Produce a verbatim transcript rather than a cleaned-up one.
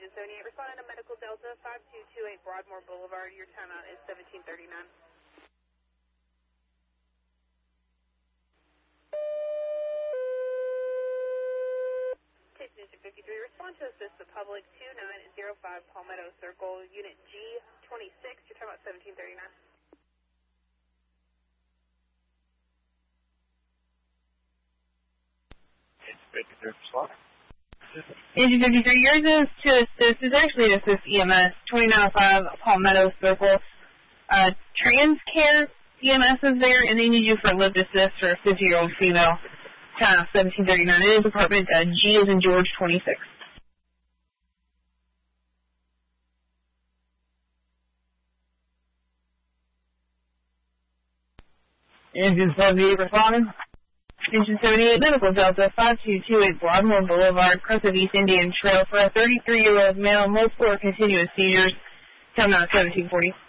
Engine seventy-eight, responding to Medical Delta five two two eight Broadmoor Boulevard. Your timeout is seventeen thirty-nine. Station fifty-three, respond to assist the public two nine zero five Palmetto Circle, Unit G twenty-six. Your timeout seventeen thirty-nine. fifty-three, respond. Engine fifty-three, yours is to assist, is actually to assist E M S, twenty-nine oh five Palmetto Circle. Uh, TransCare E M S is there, and they need you for a lift assist for a fifty-year-old female. Time seventeen thirty-nine. It is apartment uh, G as in George twenty-six. Engine seventy-eight, responding. Engine seventy-eight, Medical Delta five two two eight Broadmoor Boulevard, crest of East Indian Trail for a thirty-three-year-old male, multiple or continuous seizures. Time out seventeen forty.